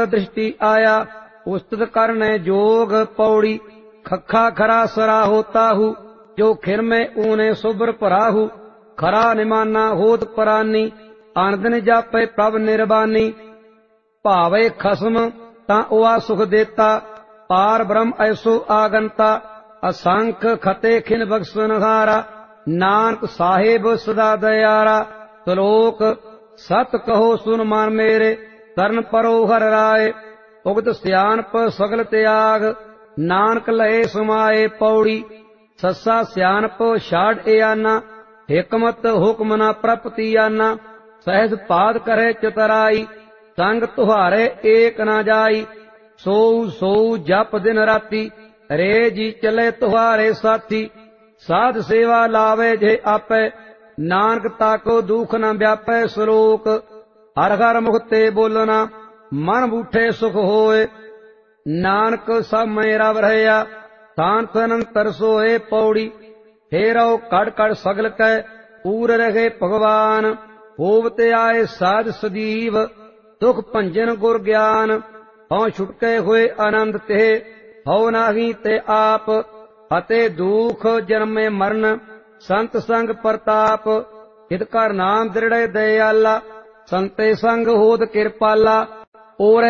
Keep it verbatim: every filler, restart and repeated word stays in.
दृष्टि आया उस्तत करने जोग पौड़ी खखा खरा सरा होता हूँ जो खिर में ऊने सुब्र पराहु खरा निमाना होत परानी आनंदन जापे प्रभ निर्बानी भावे खसम ता ओआ सुख देता पार ब्रह्म ऐसो आगंता असंख खते खिन बख्शन हारा नानक साहेब सदा दयारा श्लोक सत कहो सुन मान मेरे तरन परो हर राय उगत सियानप सगल त्याग नानक लए समाए पौड़ी सस्सा सियानप छाड़ एआना हिकमत हुक्म न प्रपति आना सहज पाद करे चतराई संग तुहारे एक न जाई सो सो जप दिन राती रे जी चले तुहारे साथी साध सेवा लावे जे आपे नानक ताको दुख न व्यापै श्लोक हर हर मुखते बोलना मन बूठे सुख होए नानक सब मेरा रहया तान तनंतर सोए पौड़ी हेरो कड़ कड़ सगल कै पूर रहे भगवान होवते आए साध सदीव दुख भंजन गुर ज्ञान हौ छुटके हुए आनंद ते हौ नाही ते आप अते दुख जन्मे मरण संत संग प्रताप हित कर नाम दृढ़ दयाला संते संग होत किरपाला और